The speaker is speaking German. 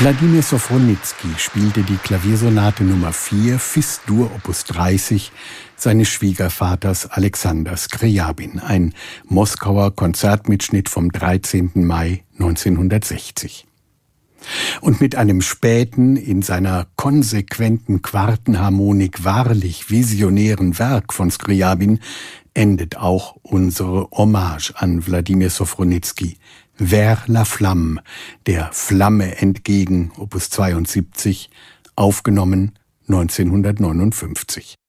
Wladimir Sofronitsky spielte die Klaviersonate Nummer 4 Fis-Dur Opus 30 seines Schwiegervaters Alexander Skrjabin, ein Moskauer Konzertmitschnitt vom 13. Mai 1960. Und mit einem späten, in seiner konsequenten Quartenharmonik wahrlich visionären Werk von Skrjabin endet auch unsere Hommage an Wladimir Sofronitsky. Vers la Flamme, der Flamme entgegen, Opus 72, aufgenommen 1959.